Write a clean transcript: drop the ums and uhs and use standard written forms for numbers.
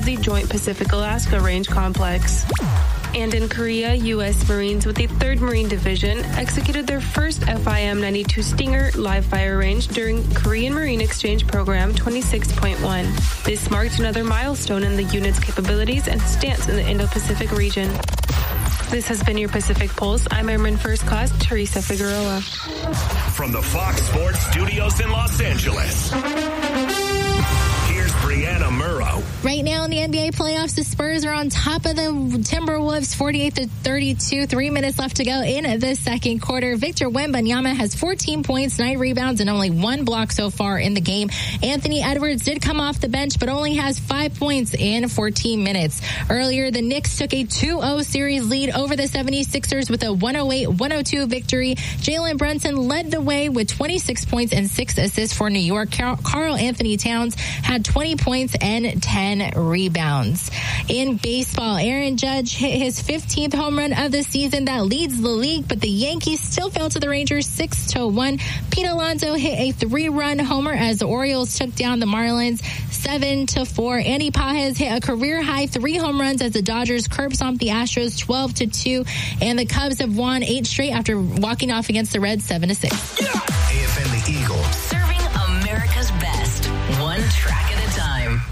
of the Joint Pacific-Alaska Range Complex. And in Korea, U.S. Marines with the 3rd Marine Division executed their first FIM-92 Stinger live fire range during Korean Marine Exchange Program 26.1. This marked another milestone in the unit's capabilities and stance in the Indo-Pacific region. This has been your Pacific Pulse. I'm Airman First Class Teresa Figueroa. From the Fox Sports Studios in Los Angeles, here's Brianna Murrow. Right now in the NBA playoffs, the Spurs are on top of the Timberwolves 48-32. 3 minutes left to go in the second quarter. Victor Wembanyama has 14 points, 9 rebounds, and only 1 block so far in the game. Anthony Edwards did come off the bench, but only has 5 points in 14 minutes. Earlier, the Knicks took a 2-0 series lead over the 76ers with a 108-102 victory. Jalen Brunson led the way with 26 points and 6 assists for New York. Karl Anthony Towns had 20 points and 10 rebounds. In baseball, Aaron Judge hit his 15th home run of the season. That leads the league, but the Yankees still fell to the Rangers 6-1. Pete Alonso hit a 3-run homer as the Orioles took down the Marlins 7-4. Andy Pages hit a career-high 3 home runs as the Dodgers curb stomped the Astros 12-2. And the Cubs have won 8 straight after walking off against the Reds 7-6. AFN the Eagle. Serving America's best, one track at a time.